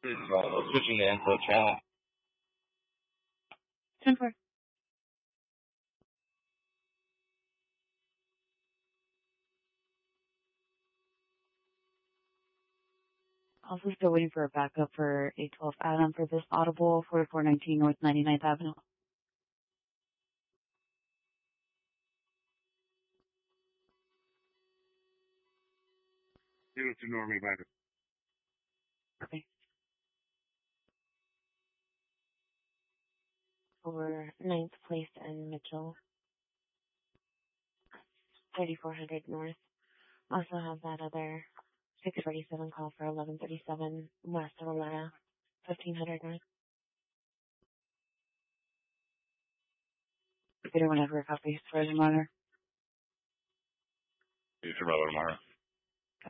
Switching to info channel. 10-4. Also still waiting for a backup for 812 Adam for this audible, 4419 North 99th Avenue. Give it to Normie back. Okay. For 9th Place and Mitchell, 3400 North. Also have that other 647 call for 1137 West Aurora, 1500 North. If anyone ever copies for the monitor. Use your mother tomorrow.